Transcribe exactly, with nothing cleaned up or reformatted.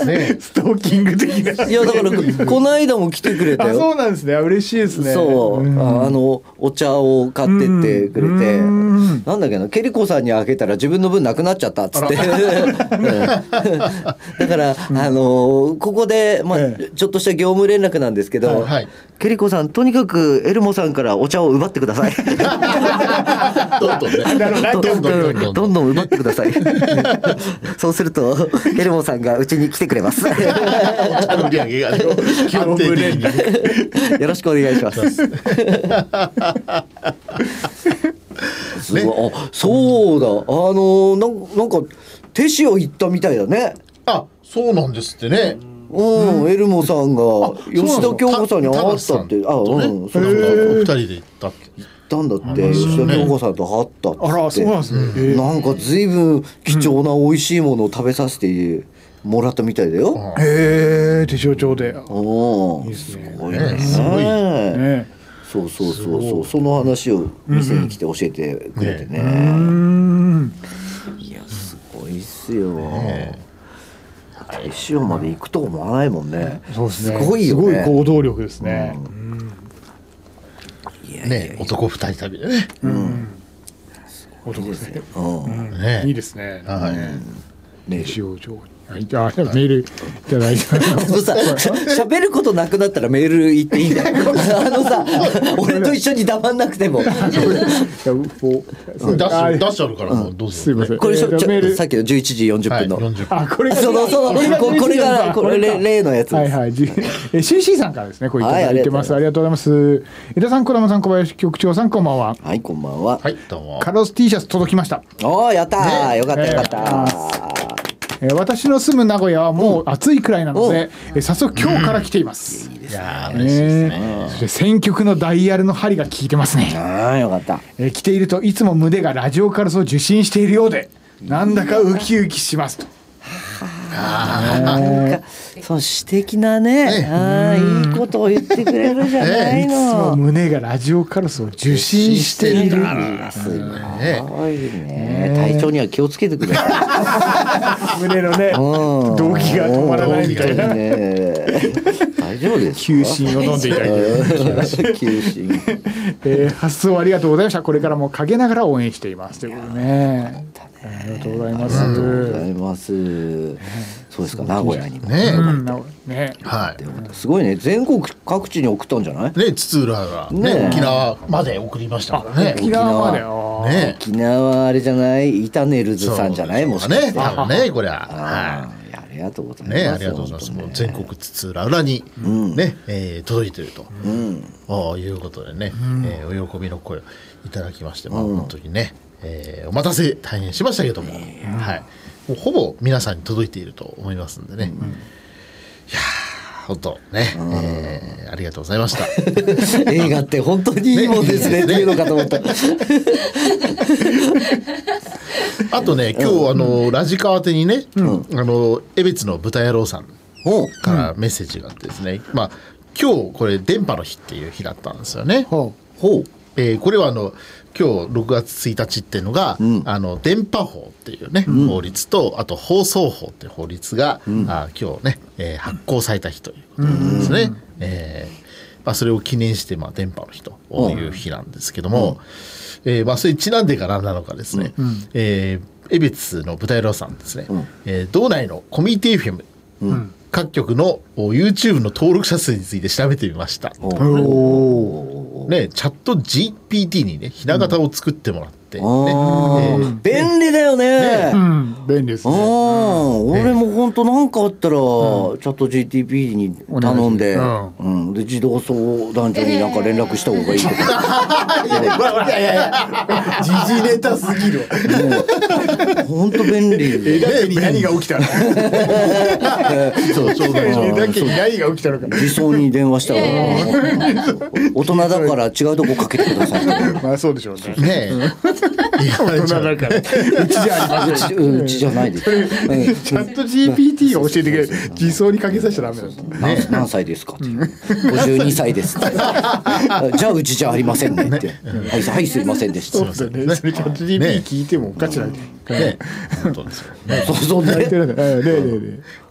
ね、 ストーキング的な。 いやだからこの間も来てくれたよ。 あ、そうなんですね。嬉しいですね。 そう、 うん、 ああのお茶を買ってってくれて、なんだっけな、ケリコさんにあげたら自分の分なくなっちゃったっつってだから、うん、あのここで、まあええ、ちょっとした業務連絡なんですけど、はい、ケリコさんとにかくエルモさんからお茶を奪ってくださいどんどんねどんどんどんどんどんどん奪ってくださいそうするとエルモさんがうちに来てくれますお茶の売り上げがよろしくお願いしますすごい、ね、あ、そうだ、あのな、なんか手塩行ったみたいだね。 あ、そうなんですってね。 うん、うん、エルモさんが吉田京子さんに会ったって、あ、うん、 そうそう、二人で行ったっけ。 行ったんだって、吉田京子さんと会ったって。 あら、そうなんですね。 なんか随分貴重な美味しいものを食べさせてもらったみたいだよ。 へえ、手塩町で。 おお、すごいね。すごいね。そうそうそうそう、その話を店に来て教えてくれてね。うん、いや、すごいっすよ。ね、手塩まで行くと思わないもんね。 そうですね。 すごいよね。 すごい行動力ですね。うんうん、いやいやいやね、男二人旅でね。うん。 男ですね。 うん。ね、 いいですね。 はい。 ね、手塩町。あ、メールいただいてさ、喋ることなくなったらメール言っていいんだよあのさ、俺と一緒に黙んなくても出し出してあるからもうどうぞ。 すいません。 これちょちょさっきのじゅういちじよんじゅっぷんの、はい、 あ、これそのそのこれがこれ例のやつです。 はいはい。シーシー さんからですね。これいただいてます。ありがとうございます。江田さん、児玉さん、小林局長さん、こんばんは。 はい、こんばんは。 はい、どうも。 カロス T シャツ届きました。 おー、やったー、ね、よかったよかったー。 えー、私の住む名古屋はもう暑いくらいなので、えー、早速今日から来ています。 うん、いや嬉しいですね。 そして選曲のダイヤルの針が効いてますね。 ああ、よかった。 えー、着ているといつも胸がラジオカルスを受信しているようで、なんだかウキウキしますと。 あ、なんかそう詩的なね、あ、いいことを言ってくれるじゃないの。 いつも胸がラジオカルスを受信している。 すごいね。体調には気をつけてくれ。 胸のね、動悸が止まらないみたいな。 大丈夫ですか。 休心を飲んでいただいて。 休心。 えー、発送ありがとうございました。これからも陰ながら応援していますということでね。ありがとうございます。 ありがとうございます。そうですか、名古屋にもね。 ね、 はい。 すごいね、全国各地に送ったんじゃない？ ね、津浦がね、沖縄まで送りましたからね。 沖縄まで。 ね、沖縄あれじゃない、イタネルズさんじゃない？もしかして。 ね、多分ね、これは。 ありがとうございます。 ね、ありがとうございます。もう全国津々浦々にね、えー、届いていると、うん、ああいうことでね、うん、えー、お喜びの声をいただきまして、まあ、本当にね、えー、お待たせ大変しましたけども、えー、はい、もうほぼ皆さんに届いていると思いますんでね、うん、いや本当ね、うん、えー、ありがとうございました映画って本当にいいもんですねっていうのかと思ったあとね、今日あのラジカ宛てにね、うん、あの江別の豚野郎さんからメッセージがあってですね、うん、まあ今日これ電波の日っていう日だったんですよね。ほうほう、えー、これはあの今日ろくがつついたちっていうのが、うん、あの電波法っていうね、うん、法律とあと放送法っていう法律が、うん、あ今日ね、えー、発行された日ということなんですね。うん、えーまあ、それを記念して、まあ、電波の日という日なんですけども、うん、えーまあ、それにちなんでか何なのかですね、うん、えー、江別の豚野郎さんですね、うん、えー、道内のコミュニティ エフエム、うん、各局の YouTube の登録者数について調べてみました。おね、チャット ジーピーティー にね、ひな形を作ってもらって、ね、うん、えー、便利だよね。 ね、うん、便利ですね。あ、 うん、俺も本当なんかあったら、うん、チャット ジーピーティー に頼んで、うんうん、で児童相談所になんか連絡した方がいいとか、 いやいやいや時事ネタすぎる。 本当便利。 江田家に何が起きたの？ そうそうそう。 江田家に何が起きたのか。 児相に電話したら、大人だから違うとこかけてください。 まあそうでしょうね。 ねえ。 大人だから。うちじゃありません。 うちじゃないです。チャット ジーピーティー が教えてくれる。児相にかけさせちゃダメだ。 何, 何歳ですかって。ごじゅうにさいです。じゃあうちじゃありませんねって。はいはい、すいませんでした。 そうですね。それチャット ジーピーティー 聞いてもおかしな。 ね。本当ですよね。 そうそうね。 ねえねえねえ。